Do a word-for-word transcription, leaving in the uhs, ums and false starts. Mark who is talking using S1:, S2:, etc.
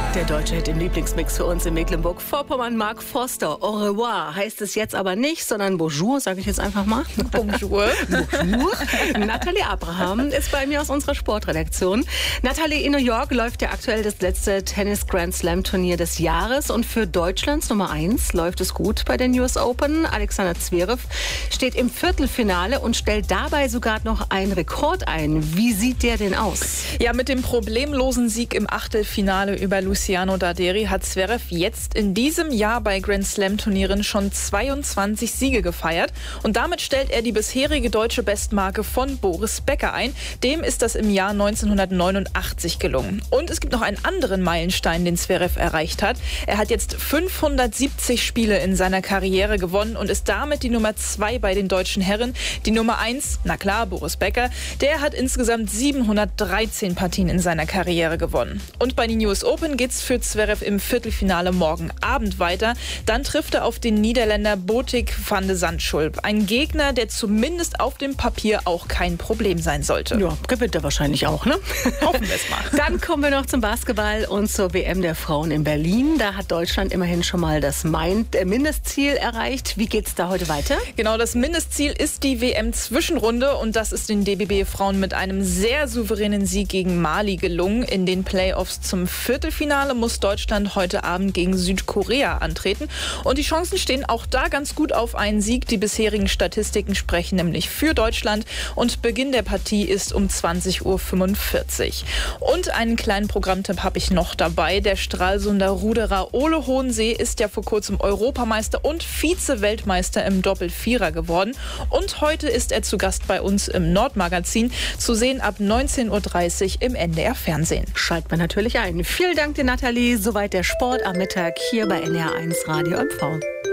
S1: Der deutsche Hit im Lieblingsmix für uns in Mecklenburg-Vorpommern, Mark Forster. Au revoir heißt es jetzt aber nicht, sondern Bonjour, sage ich jetzt einfach mal.
S2: Bonjour.
S1: Bonjour. Nathalie Abraham ist bei mir aus unserer Sportredaktion. Nathalie, in New York läuft ja aktuell das letzte Tennis-Grand-Slam-Turnier des Jahres. Und für Deutschlands Nummer eins läuft es gut bei den U S Open. Alexander Zverev steht im Viertelfinale und stellt dabei sogar noch einen Rekord ein. Wie sieht der denn aus?
S2: Ja, mit dem problemlosen Sieg im Achtelfinale über Luciano Darderi hat Zverev jetzt in diesem Jahr bei Grand-Slam-Turnieren schon zweiundzwanzig Siege gefeiert. Und damit stellt er die bisherige deutsche Bestmarke von Boris Becker ein. Dem ist das im Jahr neunzehnhundertneunundachtzig gelungen. Und es gibt noch einen anderen Meilenstein, den Zverev erreicht hat. Er hat jetzt fünfhundertsiebzig Spiele in seiner Karriere gewonnen und ist damit die Nummer zwei bei den deutschen Herren. Die Nummer eins, na klar, Boris Becker, der hat insgesamt siebenhundertdreizehn Partien in seiner Karriere gewonnen. Und bei den U S Open geht's für Zverev im Viertelfinale morgen Abend weiter. Dann trifft er auf den Niederländer Botic van de Zandschulp. Ein Gegner, der zumindest auf dem Papier auch kein Problem sein sollte.
S1: Ja, gewinnt er wahrscheinlich auch, ne?
S2: Hoffen wir es mal.
S1: Dann kommen wir noch zum Basketball und zur W M der Frauen in Berlin. Da hat Deutschland immerhin schon mal das Mindestziel erreicht. Wie geht's da heute weiter?
S2: Genau, das Mindestziel ist die W M-Zwischenrunde und das ist den D B B-Frauen mit einem sehr souveränen Sieg gegen Mali gelungen. In den Playoffs zum Viertelfinale muss Deutschland heute Abend gegen Südkorea antreten. Und die Chancen stehen auch da ganz gut auf einen Sieg. Die bisherigen Statistiken sprechen nämlich für Deutschland. Und Beginn der Partie ist um zwanzig Uhr fünfundvierzig. Und einen kleinen Programmtipp habe ich noch dabei. Der Stralsunder Ruderer Ole Hohensee ist ja vor kurzem Europameister und Vize-Weltmeister im Doppelvierer geworden. Und heute ist er zu Gast bei uns im Nordmagazin. Zu sehen ab neunzehn Uhr dreißig im N D R Fernsehen.
S1: Schaltet man natürlich ein. Vielen Dank dir, Nathalie. Soweit der Sport am Mittag hier bei N D R eins Radio M V.